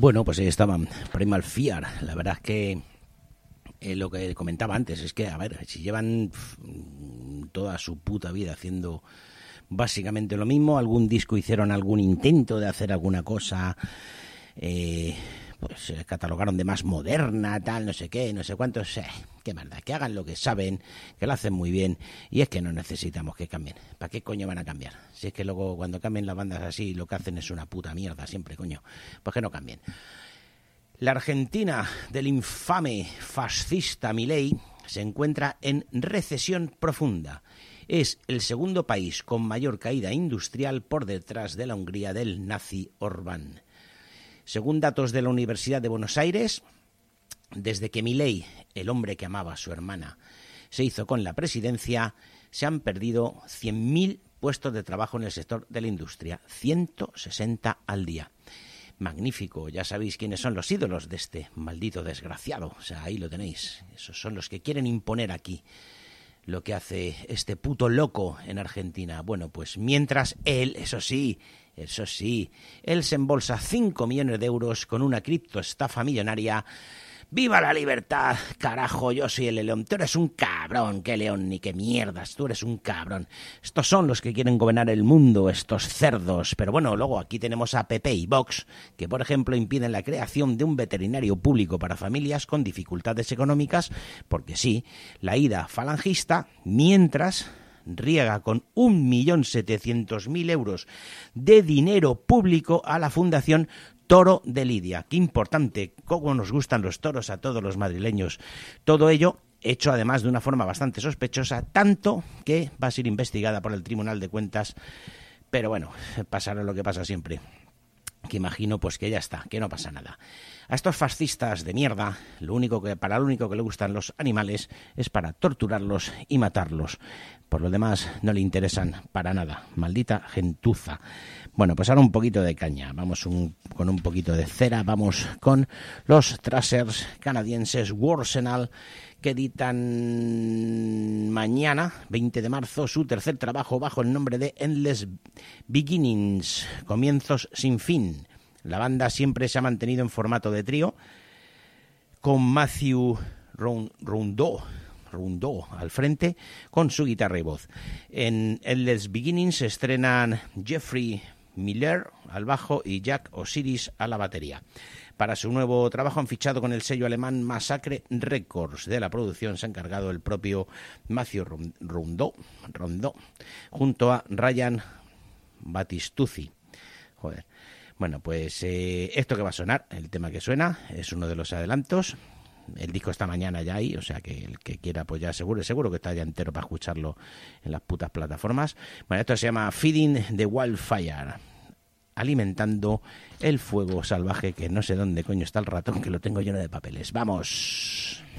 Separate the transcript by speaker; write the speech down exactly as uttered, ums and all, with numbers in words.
Speaker 1: Bueno, pues ahí estaban, Primal Fear. La verdad es que eh, lo que comentaba antes es que, a ver, si llevan pff, toda su puta vida haciendo básicamente lo mismo, algún disco hicieron algún intento de hacer alguna cosa, eh, pues se catalogaron de más moderna, tal, no sé qué, no sé cuántos, eh, qué maldad, que hagan lo que saben, que lo hacen muy bien, y es que no necesitamos que cambien. ¿Para qué coño van a cambiar? Si es que luego cuando cambien las bandas así, lo que hacen es una puta mierda siempre, coño. Pues que no cambien. La Argentina del infame fascista Milei se encuentra en recesión profunda. Es el segundo país con mayor caída industrial por detrás de la Hungría del nazi Orbán. Según datos de la Universidad de Buenos Aires, desde que Milei, el hombre que amaba a su hermana, se hizo con la presidencia, se han perdido cien mil puestos de trabajo en el sector de la industria, ciento sesenta al día. Magnífico, ya sabéis quiénes son los ídolos de este maldito desgraciado, o sea, ahí lo tenéis, esos son los que quieren imponer aquí lo que hace este puto loco en Argentina. Bueno, pues mientras él, eso sí, eso sí, él se embolsa cinco millones de euros con una criptoestafa millonaria. ¡Viva la libertad! Carajo, yo soy el León. Tú eres un cabrón. ¿Qué León ni qué mierdas? Tú eres un cabrón. Estos son los que quieren gobernar el mundo, estos cerdos. Pero bueno, luego aquí tenemos a P P y Vox, que por ejemplo impiden la creación de un veterinario público para familias con dificultades económicas, porque sí, la ida falangista, mientras riega con un millón setecientos mil euros de dinero público a la Fundación Toro de Lidia. Qué importante, cómo nos gustan los toros a todos los madrileños. Todo ello hecho además de una forma bastante sospechosa, tanto que va a ser investigada por el Tribunal de Cuentas. Pero bueno, pasará lo que pasa siempre, que imagino pues que ya está, que no pasa nada. A estos fascistas de mierda, lo único que para lo único que le gustan los animales es para torturarlos y matarlos. Por lo demás, no le interesan para nada. Maldita gentuza. Bueno, pues ahora un poquito de caña. Vamos un, con un poquito de cera. Vamos con los thrashers canadienses Warsenal, que editan mañana, veinte de marzo, su tercer trabajo bajo el nombre de Endless Beginnings, comienzos sin fin. La banda siempre se ha mantenido en formato de trío, con Matthew Rondeau Rondeau al frente, con su guitarra y voz. En Endless Beginnings se estrenan Jeffrey Miller al bajo y Jack Osiris a la batería. Para su nuevo trabajo han fichado con el sello alemán Massacre Records. De la producción se ha encargado el propio Matthew Rondeau, Rondeau junto a Ryan Batistuzzi. Joder. Bueno, pues eh, esto que va a sonar, el tema que suena, es uno de los adelantos. El disco está mañana ya ahí, o sea que el que quiera pues ya seguro, seguro que está ya entero para escucharlo en las putas plataformas. Bueno, esto se llama Feeding the Wildfire, alimentando el fuego salvaje, que no sé dónde coño está el ratón, que lo tengo lleno de papeles. ¡Vamos!